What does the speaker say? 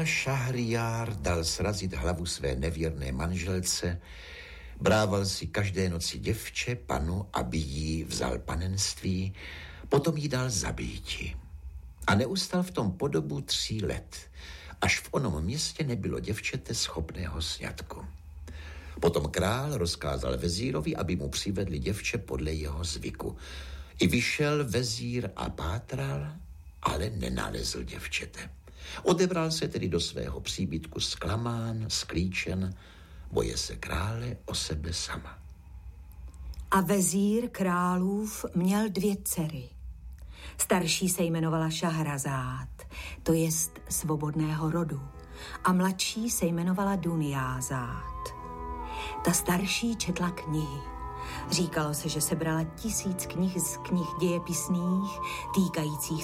Šahriár dal srazit hlavu své nevěrné manželce, brával si každé noci děvče, panu, aby jí vzal panenství, potom jí dal zabíti. A neustal v tom po dobu 3 let, až v onom městě nebylo děvčete schopného sňatku. Potom král rozkázal vezírovi, aby mu přivedli děvče podle jeho zvyku. I vyšel vezír a pátral, ale nenalezl děvčete. Odebral se tedy do svého příbytku zklamán, sklíčen, boje se krále o sebe sama. A vezír králův měl 2 dcery. Starší se jmenovala Šahrazát, to jest svobodného rodu, a mladší se jmenovala Duniázát. Ta starší četla knihy. Říkalo se, že sebrala 1000 knih z knih dějepisných, týkajících